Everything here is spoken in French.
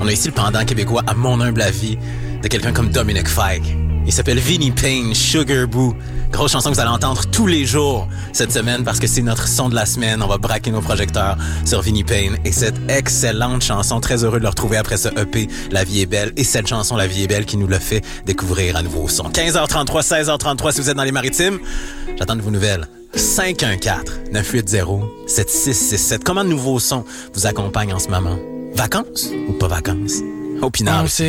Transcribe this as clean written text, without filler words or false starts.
On a ici le pendant québécois, à mon humble avis, de quelqu'un comme Dominic Fike. Il s'appelle Vinnie Payne, Sugar Boo. Grosse chanson que vous allez entendre tous les jours cette semaine parce que c'est notre son de la semaine. On va braquer nos projecteurs sur Vinnie Payne et cette excellente chanson. Très heureux de le retrouver après ce EP, La vie est belle. Et cette chanson, La vie est belle, qui nous l'a fait découvrir un nouveau son. 15h33, 16h33 si vous êtes dans les maritimes. J'attends de vos nouvelles. 514-980-7667. Comment de nouveaux sons vous accompagnent en ce moment? Vacances ou pas vacances? Au Pinard.